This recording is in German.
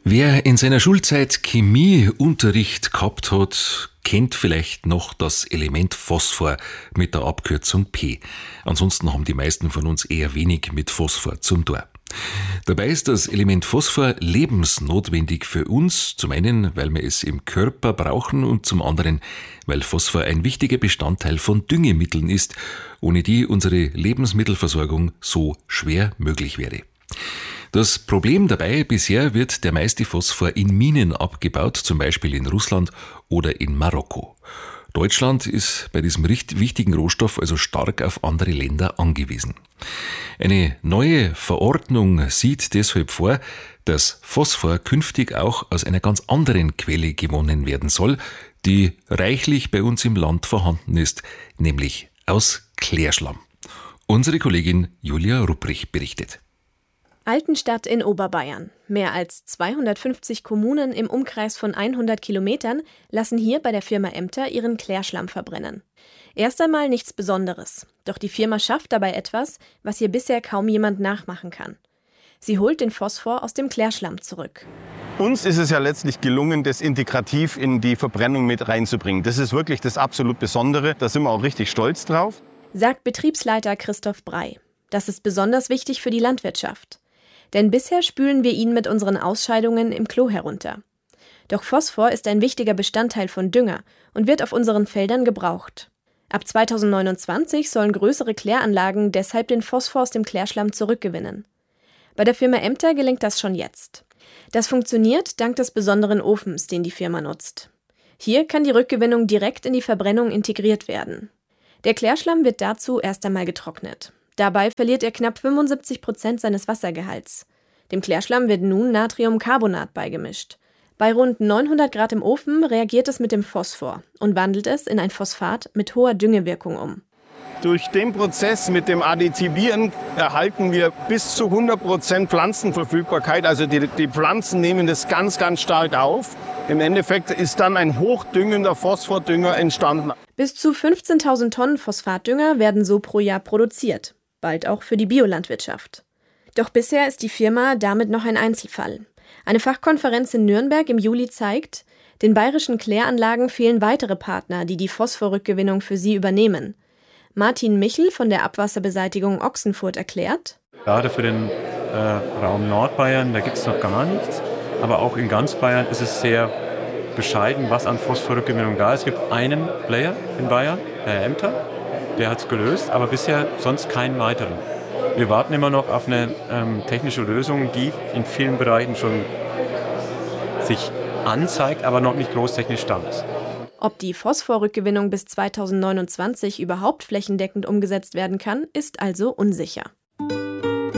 Wer in seiner Schulzeit Chemieunterricht gehabt hat, kennt vielleicht noch das Element Phosphor mit der Abkürzung P. Ansonsten haben die meisten von uns eher wenig mit Phosphor zum tun. Dabei ist das Element Phosphor lebensnotwendig für uns, zum einen, weil wir es im Körper brauchen und zum anderen, weil Phosphor ein wichtiger Bestandteil von Düngemitteln ist, ohne die unsere Lebensmittelversorgung so schwer möglich wäre. Das Problem dabei, bisher wird der meiste Phosphor in Minen abgebaut, zum Beispiel in Russland oder in Marokko. Deutschland ist bei diesem wichtigen Rohstoff also stark auf andere Länder angewiesen. Eine neue Verordnung sieht deshalb vor, dass Phosphor künftig auch aus einer ganz anderen Quelle gewonnen werden soll, die reichlich bei uns im Land vorhanden ist, nämlich aus Klärschlamm. Unsere Kollegin Julia Rupprich berichtet. Altenstadt in Oberbayern. Mehr als 250 Kommunen im Umkreis von 100 Kilometern lassen hier bei der Firma Emter ihren Klärschlamm verbrennen. Erst einmal nichts Besonderes. Doch die Firma schafft dabei etwas, was hier bisher kaum jemand nachmachen kann. Sie holt den Phosphor aus dem Klärschlamm zurück. Uns ist es ja letztlich gelungen, das integrativ in die Verbrennung mit reinzubringen. Das ist wirklich das absolut Besondere. Da sind wir auch richtig stolz drauf. Sagt Betriebsleiter Christoph Brey. Das ist besonders wichtig für die Landwirtschaft. Denn bisher spülen wir ihn mit unseren Ausscheidungen im Klo herunter. Doch Phosphor ist ein wichtiger Bestandteil von Dünger und wird auf unseren Feldern gebraucht. Ab 2029 sollen größere Kläranlagen deshalb den Phosphor aus dem Klärschlamm zurückgewinnen. Bei der Firma Emter gelingt das schon jetzt. Das funktioniert dank des besonderen Ofens, den die Firma nutzt. Hier kann die Rückgewinnung direkt in die Verbrennung integriert werden. Der Klärschlamm wird dazu erst einmal getrocknet. Dabei verliert er knapp 75% seines Wassergehalts. Dem Klärschlamm wird nun Natriumcarbonat beigemischt. Bei rund 900 Grad im Ofen reagiert es mit dem Phosphor und wandelt es in ein Phosphat mit hoher Düngewirkung um. Durch den Prozess mit dem Additivieren erhalten wir bis zu 100% Pflanzenverfügbarkeit. Also die Pflanzen nehmen das ganz, ganz stark auf. Im Endeffekt ist dann ein hochdüngender Phosphordünger entstanden. Bis zu 15.000 Tonnen Phosphatdünger werden so pro Jahr produziert. Bald auch für die Biolandwirtschaft. Doch bisher ist die Firma damit noch ein Einzelfall. Eine Fachkonferenz in Nürnberg im Juli zeigt, den bayerischen Kläranlagen fehlen weitere Partner, die die Phosphorrückgewinnung für sie übernehmen. Martin Michel von der Abwasserbeseitigung Ochsenfurt erklärt: Gerade für den Raum Nordbayern, da gibt es noch gar nichts. Aber auch in ganz Bayern ist es sehr bescheiden, was an Phosphorrückgewinnung da ist. Es gibt einen Player in Bayern, der Emter. Der hat es gelöst, aber bisher sonst keinen weiteren. Wir warten immer noch auf eine technische Lösung, die in vielen Bereichen schon sich anzeigt, aber noch nicht großtechnisch da ist. Ob die Phosphorrückgewinnung bis 2029 überhaupt flächendeckend umgesetzt werden kann, ist also unsicher.